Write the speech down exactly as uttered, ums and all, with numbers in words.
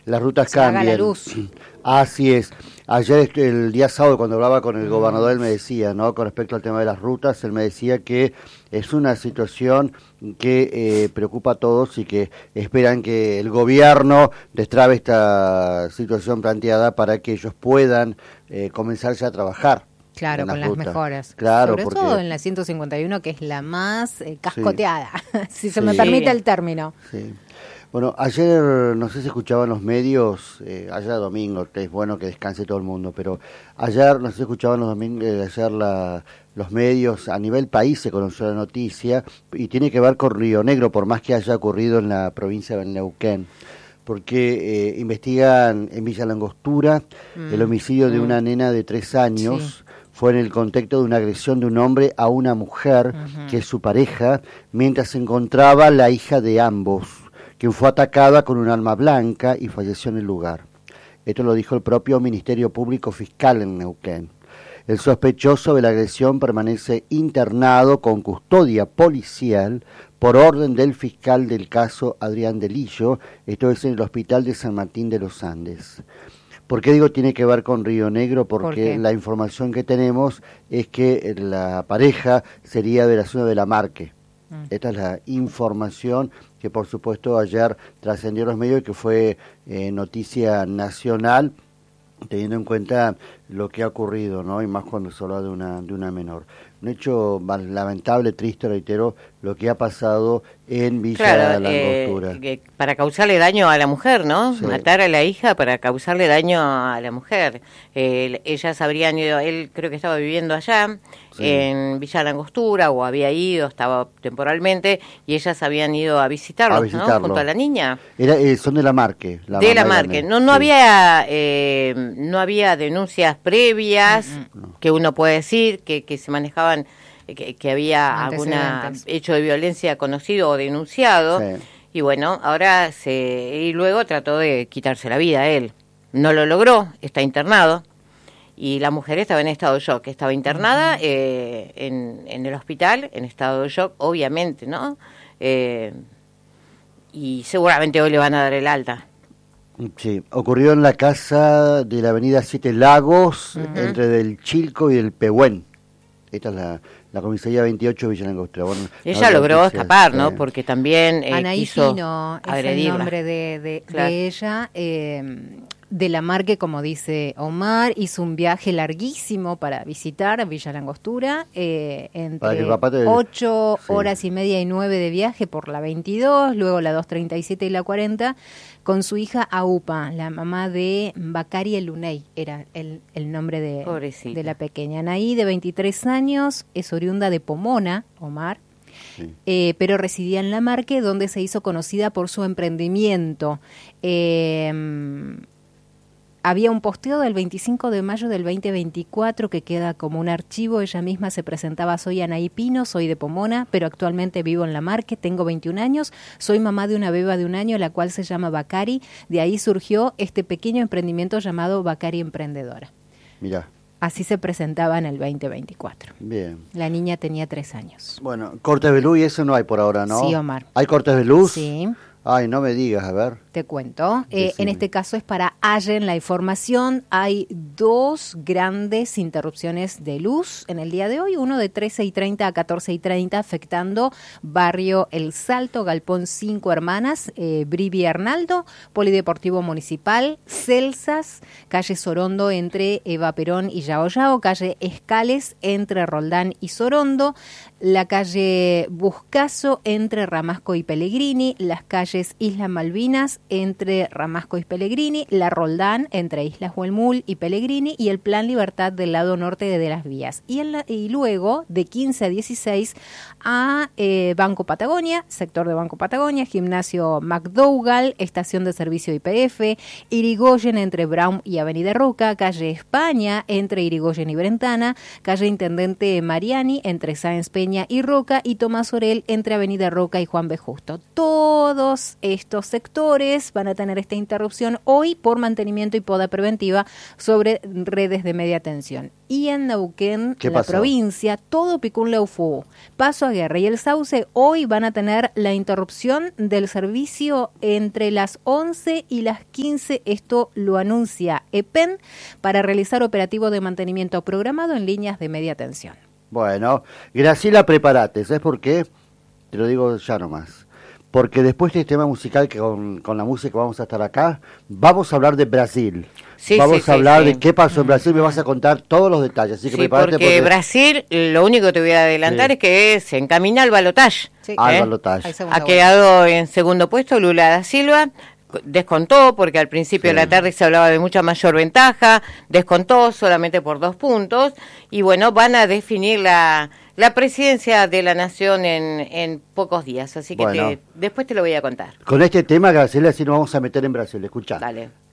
las rutas se haga cambian. la luz. Así es. Ayer, el día sábado, cuando hablaba con el gobernador, él me decía, ¿no? Con respecto al tema de las rutas, él me decía que es una situación que eh, preocupa a todos y que esperan que el gobierno destrabe esta situación planteada para que ellos puedan eh, comenzarse a trabajar. Claro, con las rutas. mejoras. Claro, sobre porque... todo en la ciento cincuenta y uno, que es la más eh, cascoteada, sí. si se sí. me permite el término. Sí. Bueno, ayer, no sé si escuchaban los medios, eh, ayer domingo, que es bueno que descanse todo el mundo, pero ayer, no sé si escuchaban los domingos, eh, ayer la, los medios, a nivel país se conoció la noticia, y tiene que ver con Río Negro, por más que haya ocurrido en la provincia de Neuquén, porque eh, investigan en Villa Langostura mm. el homicidio de mm. una nena de tres años, sí. Fue en el contexto de una agresión de un hombre a una mujer, uh-huh. que es su pareja, mientras se encontraba la hija de ambos, quien fue atacada con un arma blanca y falleció en el lugar. Esto lo dijo el propio Ministerio Público Fiscal en Neuquén. El sospechoso de la agresión permanece internado con custodia policial por orden del fiscal del caso Adrián Delillo, esto es en el Hospital de San Martín de los Andes. ¿Por qué digo tiene que ver con Río Negro? Porque ¿Por la información que tenemos es que la pareja sería de la zona de La Marque. Mm. Esta es la información que por supuesto ayer trascendió los medios y que fue eh, noticia nacional, teniendo en cuenta lo que ha ocurrido, ¿no? Y más cuando se habla de una, de una menor. Un hecho lamentable, triste, reitero, lo que ha pasado en Villa claro, Langostura. Eh, que para causarle daño a la mujer, ¿no? Sí. Matar a la hija para causarle daño a la mujer. Eh, ellas habrían ido, él creo que estaba viviendo allá, sí. en Villa Langostura, o había ido, estaba temporalmente, y ellas habían ido a visitarlo, a visitarlo. ¿no? Junto a la niña. Era, eh, son de La Marque. La de La Marque. No, no, sí. había, eh, no había denuncias previas, no. que uno puede decir, que, que se manejaban Que, que había algún hecho de violencia conocido o denunciado, sí. y bueno, ahora se y luego trató de quitarse la vida a él. No lo logró, está internado, y la mujer estaba en estado de shock, estaba internada uh-huh. eh, en, en el hospital, en estado de shock, obviamente, ¿no? Eh, y seguramente hoy le van a dar el alta. Sí, ocurrió en la casa de la avenida Siete Lagos, uh-huh. entre del Chilco y del Pehuen. Esta es la, la comisaría veintiocho de Villa Langostura. Bueno, ella logró noticias, escapar, ¿no? Eh. Porque también eh, Anaí quiso Pino es agredirla. El nombre de, de, claro. de ella. Eh, de La Marque, como dice Omar, hizo un viaje larguísimo para visitar Villa Langostura, eh, entre te... ocho sí. horas y media y nueve de viaje por la veintidós, luego la doscientos treinta y siete y la cuarenta, con su hija Aupa, la mamá de Bacari El Luney, era el, el nombre de, de la pequeña. Anaí, de veintitrés años, es oriunda de Pomona, Omar, sí. eh, pero residía en La Marque, donde se hizo conocida por su emprendimiento. Eh, Había un posteo del veinticinco de mayo del veinte veinticuatro que queda como un archivo. Ella misma se presentaba: soy Anaí Pino, soy de Pomona, pero actualmente vivo en La Marque, tengo veintiún años, soy mamá de una beba de un año, la cual se llama Bacari. De ahí surgió este pequeño emprendimiento llamado Bacari Emprendedora. Mirá. Así se presentaba en el veinte veinticuatro. Bien. La niña tenía tres años. Bueno, cortes de luz y eso no hay por ahora, ¿no? Sí, Omar. ¿Hay cortes de luz? Sí. Ay, no me digas, a ver. Te cuento. Eh, en este caso es para Allen la información. Hay dos grandes interrupciones de luz en el día de hoy. Uno de trece y treinta a catorce y treinta, afectando barrio El Salto, Galpón Cinco Hermanas, eh, Brivi Arnaldo, Polideportivo Municipal, Celsas, calle Sorondo entre Eva Perón y Yao Yao, calle Escales entre Roldán y Sorondo, la calle Buscaso entre Ramasco y Pellegrini, las calles Islas Malvinas entre Ramasco y Pellegrini, la Roldán entre Islas Huelmul y Pellegrini, y el Plan Libertad del lado norte de las vías. Y, en la, y luego de quince a dieciséis a eh, Banco Patagonia, sector de Banco Patagonia, Gimnasio McDougall, estación de servicio I P F, Irigoyen entre Brown y Avenida Roca, calle España entre Irigoyen y Brentana, calle Intendente Mariani entre Sáenz Peña Peña y Roca, y Tomás Orell entre Avenida Roca y Juan B. Justo. Todos estos sectores van a tener esta interrupción hoy por mantenimiento y poda preventiva sobre redes de media tensión. Y en Neuquén, la pasó? provincia, todo Picún-Leufú, Paso a Guerra y El Sauce hoy van a tener la interrupción del servicio entre las once y las quince. Esto lo anuncia EPEN para realizar operativo de mantenimiento programado en líneas de media tensión. Bueno, Graciela, prepárate. ¿Sabes por qué? Te lo digo ya nomás. Porque después de este tema musical, que con, con la música vamos a estar acá, vamos a hablar de Brasil. Sí, vamos sí, a hablar sí, de sí. qué pasó en Brasil, me vas a contar todos los detalles. Así que sí, prepárate porque, porque Brasil, lo único que te voy a adelantar sí. es que se encamina al balotaje. Sí. Al ¿eh? balotaje. Ha quedado en segundo puesto Lula da Silva. Descontó, porque al principio sí. de la tarde se hablaba de mucha mayor ventaja, descontó solamente por dos puntos, y bueno, van a definir la, la presidencia de la nación en, en pocos días, así que bueno, te, después te lo voy a contar. Con este tema, Graciela, si nos vamos a meter en Brasil, escuchá. Dale.